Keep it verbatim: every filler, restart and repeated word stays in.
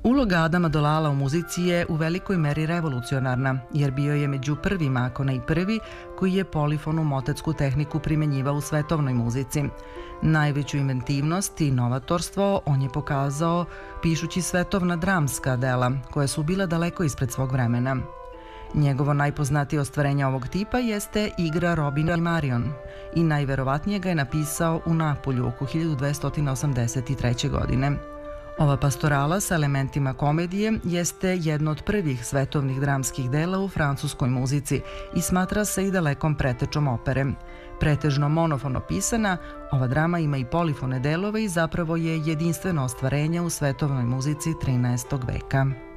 Uloga Adama Dolala u muzici je u velikoj meri revolucionarna, jer bio je među prvima, ako ne i prvi, koji je polifonu motetsku tehniku primenjivao u svetovnoj muzici. Najveću inventivnost i novatorstvo on je pokazao pišući svetovna dramska dela, koja su bila daleko ispred svog vremena. Njegovo najpoznatije ostvarenje ovog tipa jeste igra Robina i Marion i najverovatnije ga je napisao u Napulju oko hiljadu dvesta osamdeset treće. godine. Ova pastorala sa elementima komedije jeste jedno od prvih svetovnih dramskih dela u francuskoj muzici i smatra se i dalekom pretečom opere. Pretežno monofono pisana, ova drama ima i polifone delove i zapravo je jedinstveno ostvarenje u svetovnoj muzici trinaestog veka.